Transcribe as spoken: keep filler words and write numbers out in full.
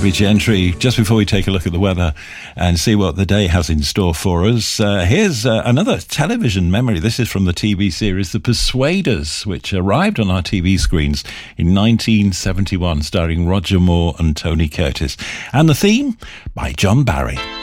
Bobby Gentry. Just before we take a look at the weather and see what the day has in store for us, uh, here's uh, another television memory. This is from the T V series The Persuaders, which arrived on our T V screens in nineteen seventy-one, starring Roger Moore and Tony Curtis. And the theme by John Barry.